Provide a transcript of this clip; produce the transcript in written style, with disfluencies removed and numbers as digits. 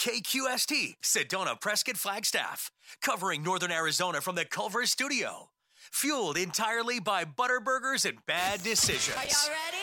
KQST, Sedona, Prescott, Flagstaff, covering Northern Arizona from the Culver Studio. Fueled entirely by Butterburgers and bad decisions. Are y'all ready?